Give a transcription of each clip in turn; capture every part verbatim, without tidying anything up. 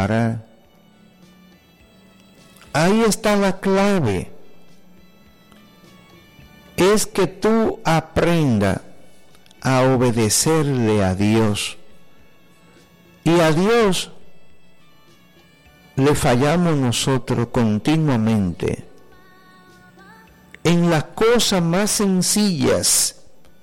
hará. Ahí está la clave. Es que tú aprendas a obedecerle a Dios. Y a Dios le fallamos nosotros continuamente en las cosas más sencillas,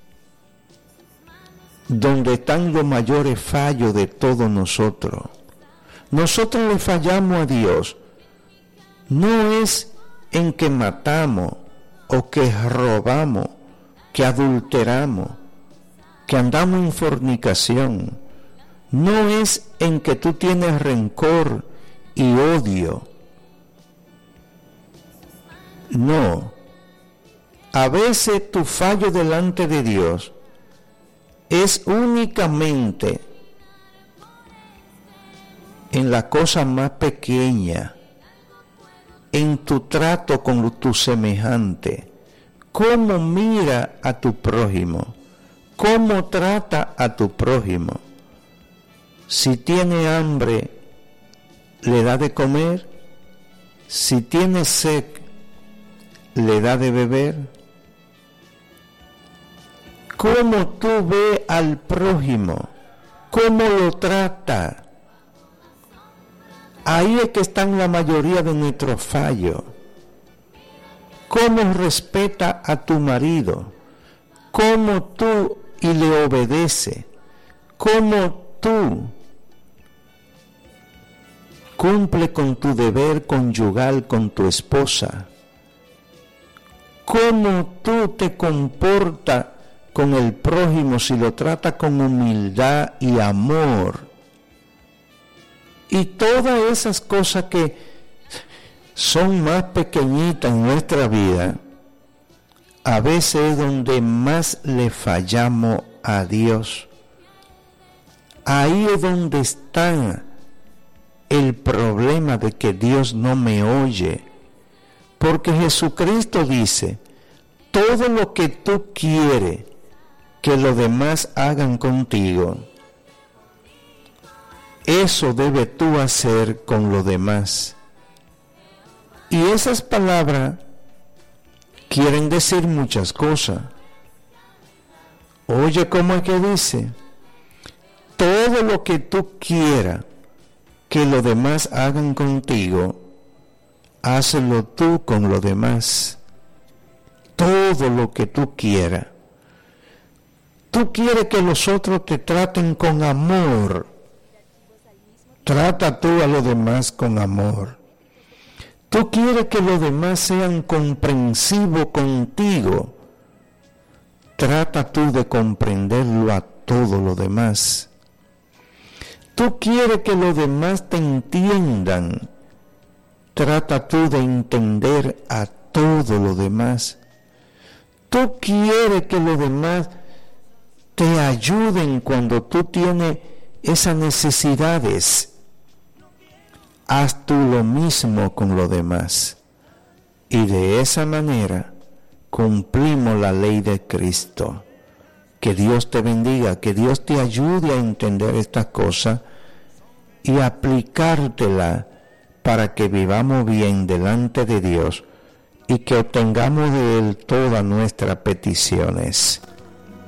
donde están los mayores fallos de todos nosotros. Nosotros le fallamos a Dios, no es en que matamos, o que robamos, que adulteramos, que andamos en fornicación. No es en que tú tienes rencor y odio. No. A veces tu fallo delante de Dios es únicamente en la cosa más pequeña, en tu trato con tu semejante, cómo mira a tu prójimo, cómo trata a tu prójimo. Si tiene hambre, le da de comer. Si tiene sed, le da de beber. ¿Cómo tú ves al prójimo? ¿Cómo lo trata? Ahí es que están la mayoría de nuestros fallos. ¿Cómo respeta a tu marido? ¿Cómo tú y le obedece? ¿Cómo tú cumple con tu deber conyugal con tu esposa? ¿Cómo tú te comportas con el prójimo si lo tratas con humildad y amor? Y todas esas cosas que son más pequeñitas en nuestra vida, a veces es donde más le fallamos a Dios. Ahí es donde está el problema de que Dios no me oye. Porque Jesucristo dice, todo lo que tú quieres que los demás hagan contigo, eso debes tú hacer con los demás. Y esas palabras quieren decir muchas cosas. Oye, ¿cómo es que dice? Todo lo que tú quieras que los demás hagan contigo, hazlo tú con los demás. Todo lo que tú quieras. Tú quieres que los otros te traten con amor. Trata tú a los demás con amor. Tú quieres que los demás sean comprensivos contigo. Trata tú de comprenderlo a todos los demás. Tú quieres que los demás te entiendan. Trata tú de entender a todos los demás. Tú quieres que los demás te ayuden cuando tú tienes esas necesidades. Haz tú lo mismo con los demás. Y de esa manera cumplimos la ley de Cristo. Que Dios te bendiga, que Dios te ayude a entender estas cosas y aplicártela para que vivamos bien delante de Dios y que obtengamos de Él todas nuestras peticiones.